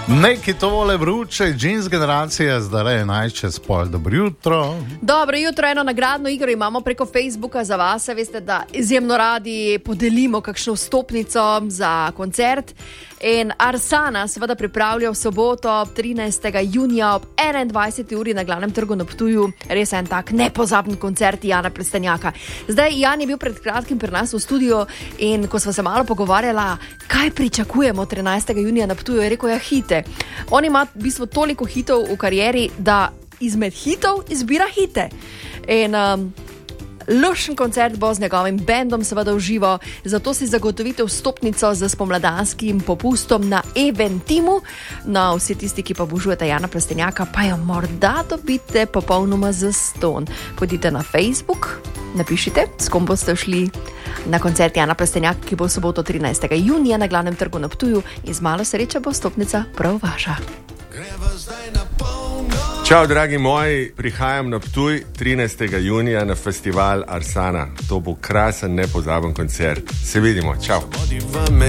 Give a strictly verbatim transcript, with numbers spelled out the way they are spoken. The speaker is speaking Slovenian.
Neki tole vruče, džins generacije, zdaj je najče spol. Dobro jutro. Dobro jutro, eno nagradno igro imamo preko Facebooka za vas. Veste, da izjemno radi podelimo kakšno vstopnico za koncert. In Arsana seveda pripravlja v soboto trinajstega junija ob enaindvajseti uri na Glavnem trgu na Ptuju. Res je en tak nepozaben koncert Jana Plestenjaka. Zdaj, Jan je bil pred kratkim pri nas v studiu in ko sva se malo pogovarjala, kaj pričakujemo trinajstega junija na Ptuju, je rekel, ja, hite. On ima v bistvu toliko hitov v karieri, da izmed hitov izbira hite. In um, lušen koncert bo z njegovim bendom seveda v živo, zato si zagotovite vstopnico z spomladanskim popustom na Eventimu. No, vsi tisti, ki pa obožujete Jana Plestenjaka, pa jo morda dobite popolnoma zastonj. Pojdite na Facebook, napišite, s kom boste šli na koncert Jana Plestenjaka, ki bo v soboto trinajstega junija na Glavnem trgu na Ptuju, in z malo sreče bo vstopnica prav vaša. Čau, dragi moji, prihajam na Ptuj trinajstega junija na festival Arsana. To bo krasen, nepozaben koncert. Se vidimo, čau.